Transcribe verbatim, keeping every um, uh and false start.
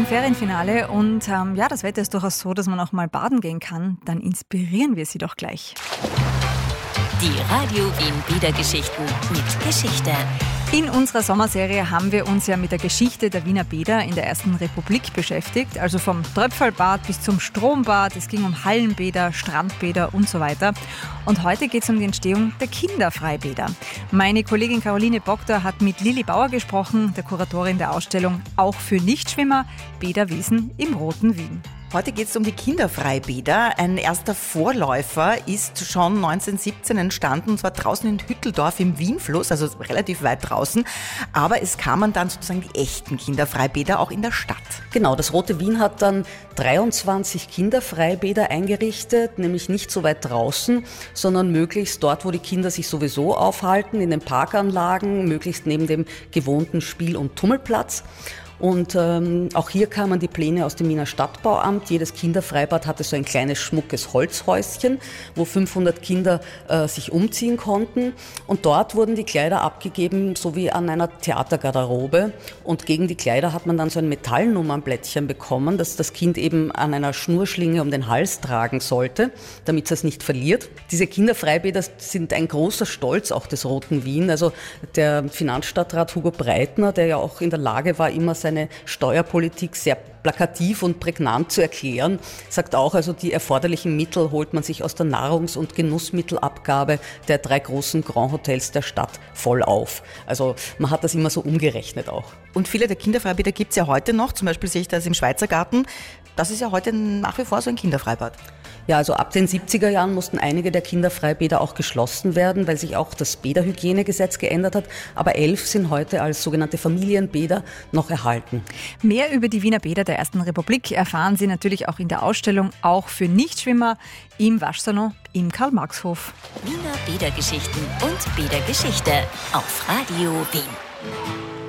zum Ferienfinale und ähm, ja, das Wetter ist durchaus so, dass man auch mal baden gehen kann. Dann inspirieren wir Sie doch gleich. Die Radio Wien Bädergeschichten mit Geschichte. In unserer Sommerserie haben wir uns ja mit der Geschichte der Wiener Bäder in der Ersten Republik beschäftigt. Also vom Tröpfelbad bis zum Strombad. Es ging um Hallenbäder, Strandbäder und so weiter. Und heute geht es um die Entstehung der Kinderfreibäder. Meine Kollegin Caroline Bogda hat mit Lili Bauer gesprochen, der Kuratorin der Ausstellung Auch für Nichtschwimmer, Bäderwesen im Roten Wien. Heute geht es um die Kinderfreibäder. Ein erster Vorläufer ist schon neunzehnhundertsiebzehn entstanden, und zwar draußen in Hütteldorf im Wienfluss, also relativ weit draußen. Aber es kamen dann sozusagen die echten Kinderfreibäder auch in der Stadt. Genau, das Rote Wien hat dann dreiundzwanzig Kinderfreibäder eingerichtet, nämlich nicht so weit draußen, sondern möglichst dort, wo die Kinder sich sowieso aufhalten, in den Parkanlagen, möglichst neben dem gewohnten Spiel- und Tummelplatz. Und ähm, auch hier kamen die Pläne aus dem Wiener Stadtbauamt. Jedes Kinderfreibad hatte so ein kleines, schmuckes Holzhäuschen, wo fünfhundert Kinder äh, sich umziehen konnten. Und dort wurden die Kleider abgegeben, so wie an einer Theatergarderobe. Und gegen die Kleider hat man dann so ein Metallnummernblättchen bekommen, das das Kind eben an einer Schnurschlinge um den Hals tragen sollte, damit es es nicht verliert. Diese Kinderfreibäder sind ein großer Stolz auch des Roten Wien. Also der Finanzstadtrat Hugo Breitner, der ja auch in der Lage war, immer seine Steuerpolitik sehr plakativ und prägnant zu erklären, sagt auch, also die erforderlichen Mittel holt man sich aus der Nahrungs- und Genussmittelabgabe der drei großen Grand Hotels der Stadt voll auf. Also man hat das immer so umgerechnet auch. Und viele der Kinderfreibäder gibt es ja heute noch, zum Beispiel sehe ich das im Schweizer Garten. Das ist ja heute nach wie vor so ein Kinderfreibad. Ja, also ab den siebziger Jahren mussten einige der Kinderfreibäder auch geschlossen werden, weil sich auch das Bäderhygienegesetz geändert hat. Aber elf sind heute als sogenannte Familienbäder noch erhalten. Mehr über die Wiener Bäder der Ersten Republik erfahren Sie natürlich auch in der Ausstellung Auch für Nichtschwimmer im Waschsalon im Karl-Marx-Hof. Wiener Bädergeschichten und Bädergeschichte auf Radio Wien.